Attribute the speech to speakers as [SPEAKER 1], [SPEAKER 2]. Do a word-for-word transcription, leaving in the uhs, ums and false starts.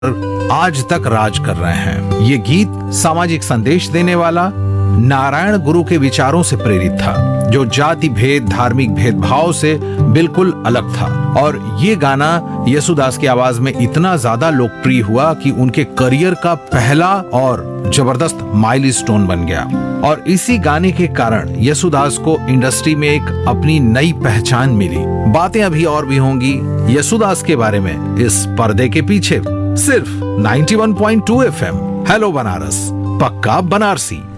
[SPEAKER 1] आज तक राज कर रहे हैं। ये गीत सामाजिक संदेश देने वाला, नारायण गुरु के विचारों से प्रेरित था, जो जाति भेद, धार्मिक भेदभाव से बिल्कुल अलग था। और ये गाना येसुदास की आवाज में इतना ज्यादा लोकप्रिय हुआ कि उनके करियर का पहला और जबरदस्त माइलस्टोन बन गया। और इसी गाने के कारण येसुदास को इंडस्ट्री में एक अपनी नई पहचान मिली। बातें अभी और भी होंगी येसुदास के बारे में इस पर्दे के पीछे, सिर्फ ninety one point two F M. Hello Banaras, पक्का बनारसी।